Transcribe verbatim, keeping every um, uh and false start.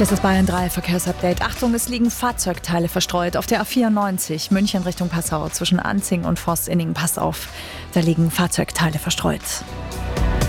Hier ist Bayern drei Verkehrsupdate. Achtung, es liegen Fahrzeugteile verstreut auf der A vierundneunzig München Richtung Passau zwischen Anzing und Voß-Inningen. Pass auf, da liegen Fahrzeugteile verstreut.